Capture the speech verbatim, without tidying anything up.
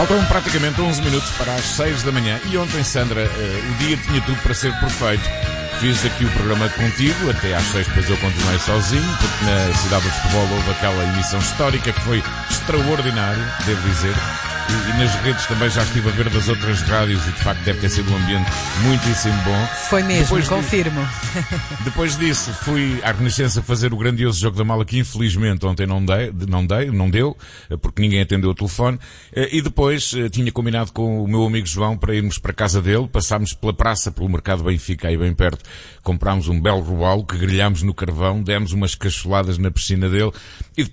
Faltam praticamente onze minutos para as seis da manhã e ontem, Sandra, uh, o dia tinha tudo para ser perfeito. Fiz aqui o programa contigo, até às seis, depois eu continuei sozinho, porque na Cidade do Futebol houve aquela emissão histórica que foi extraordinária, devo dizer. E, e nas redes também já estive a ver das outras rádios e de facto deve ter sido um ambiente muitíssimo bom. Foi mesmo, depois confirmo. De, depois disso fui à Renascença fazer o grandioso jogo da mala que infelizmente ontem não dei, não dei, não deu, porque ninguém atendeu o telefone. E depois tinha combinado com o meu amigo João para irmos para a casa dele, passámos pela praça, pelo mercado Benfica aí bem perto, comprámos um belo robalo que grelhámos no carvão, demos umas cacholadas na piscina dele e